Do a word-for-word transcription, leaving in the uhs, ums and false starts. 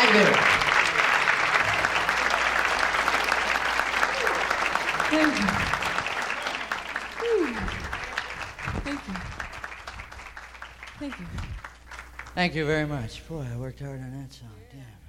Tiger. Thank you. Whew. Thank you. Thank you. Thank you very much. Boy, I worked hard on that song. Damn.